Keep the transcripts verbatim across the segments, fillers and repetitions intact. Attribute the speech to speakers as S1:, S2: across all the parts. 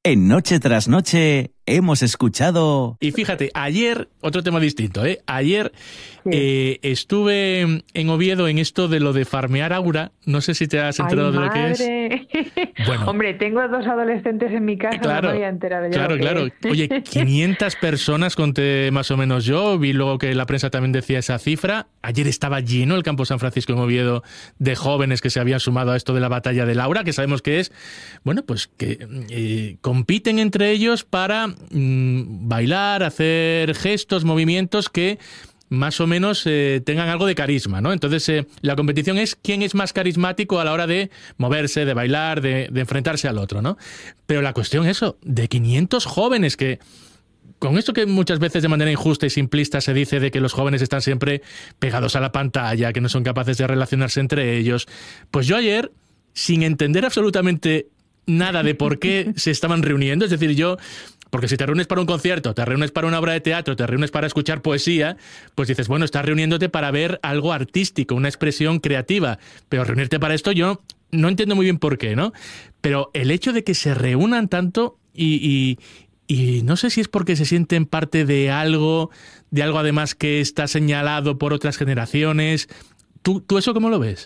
S1: En Noche tras Noche hemos escuchado...
S2: Y fíjate, ayer, otro tema distinto, ¿eh? Ayer sí. eh, estuve en Oviedo en esto de lo de farmear aura. No sé si te has enterado
S3: Ay,
S2: de
S3: lo
S2: madre.
S3: que es. Bueno, hombre, tengo dos adolescentes en mi casa,
S2: claro,
S3: no me había enterado yo.
S2: Claro,
S3: lo que
S2: claro.
S3: es.
S2: Oye, quinientas personas conté más o menos yo. Vi luego que la prensa también decía esa cifra. Ayer estaba lleno el campo San Francisco en Oviedo de jóvenes que se habían sumado a esto de la batalla del aura, que sabemos que es, bueno, pues que eh, compiten entre ellos para mmm, bailar, hacer gestos, movimientos que más o menos eh, tengan algo de carisma, ¿no? Entonces, eh, la competición es quién es más carismático a la hora de moverse, de bailar, de, de enfrentarse al otro, ¿no? Pero la cuestión es eso, de quinientos jóvenes que... Con esto que muchas veces de manera injusta y simplista se dice de que los jóvenes están siempre pegados a la pantalla, que no son capaces de relacionarse entre ellos, pues yo ayer, sin entender absolutamente nada de por qué se estaban reuniendo, es decir, yo... Porque si te reúnes para un concierto, te reúnes para una obra de teatro, te reúnes para escuchar poesía, pues dices, bueno, estás reuniéndote para ver algo artístico, una expresión creativa. Pero reunirte para esto yo no entiendo muy bien por qué, ¿no? Pero el hecho de que se reúnan tanto y, y, y no sé si es porque se sienten parte de algo, de algo además que está señalado por otras generaciones. ¿Tú, tú eso cómo lo ves?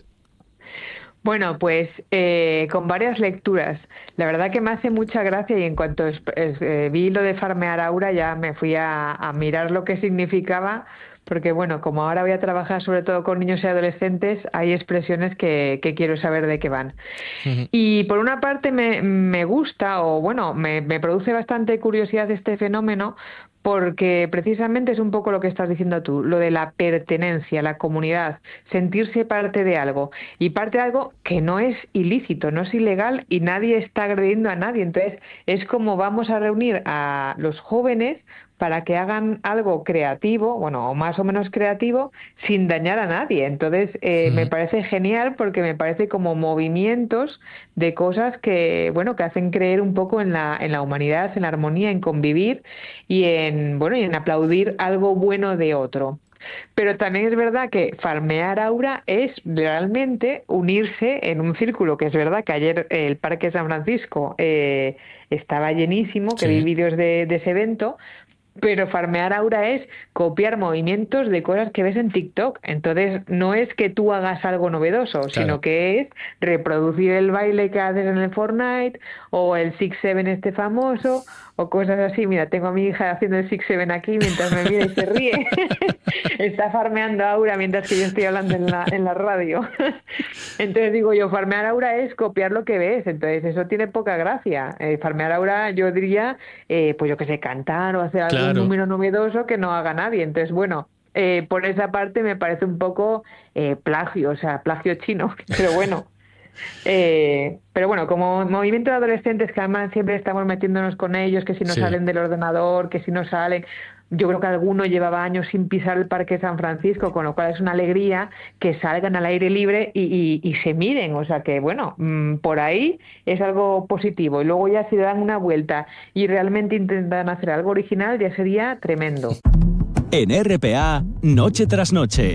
S3: Bueno, pues eh, con varias lecturas. La verdad que me hace mucha gracia y en cuanto es, es, eh, vi lo de farmear aura ya me fui a, a mirar lo que significaba, porque bueno, como ahora voy a trabajar sobre todo con niños y adolescentes, hay expresiones que, que quiero saber de qué van. Uh-huh. Y por una parte me, me gusta, o bueno, me, me produce bastante curiosidad este fenómeno, porque precisamente es un poco lo que estás diciendo tú, lo de la pertenencia, la comunidad, sentirse parte de algo, y parte de algo que no es ilícito, no es ilegal y nadie está agrediendo a nadie. Entonces es como vamos a reunir a los jóvenes para que hagan algo creativo, bueno, o más o menos creativo, sin dañar a nadie. Entonces, eh, sí. me parece genial porque me parece como movimientos de cosas que, bueno, que hacen creer un poco en la, en la humanidad, en la armonía, en convivir y en, bueno, y en aplaudir algo bueno de otro. Pero también es verdad que farmear aura es realmente unirse en un círculo, que es verdad que ayer el Parque San Francisco eh, estaba llenísimo, que sí. vi vídeos de, de ese evento. Pero farmear aura es copiar movimientos de cosas que ves en TikTok. Entonces, no es que tú hagas algo novedoso, claro. sino que es reproducir el baile que haces en el Fortnite o el Six Seven este famoso o cosas así. Mira, tengo a mi hija haciendo el Six Seven aquí mientras me mira y se ríe. Está farmeando aura mientras que yo estoy hablando en la, en la radio. Entonces digo yo, farmear aura es copiar lo que ves. Entonces, eso tiene poca gracia. Eh, farmear aura, yo diría, eh, pues yo que sé, cantar o hacer algo. Claro. Un número novedoso que no haga nadie. Entonces, bueno, eh, por esa parte me parece un poco eh, plagio, o sea, plagio chino, pero bueno. Eh, pero bueno, como movimiento de adolescentes que además siempre estamos metiéndonos con ellos, que si no sí. salen del ordenador, que si no salen... Yo creo que alguno llevaba años sin pisar el Parque San Francisco, con lo cual es una alegría que salgan al aire libre y, y, y se miren. O sea que, bueno, mmm, por ahí es algo positivo. Y luego ya si dan una vuelta y realmente intentan hacer algo original, ya sería tremendo.
S1: En R P A, Noche tras Noche.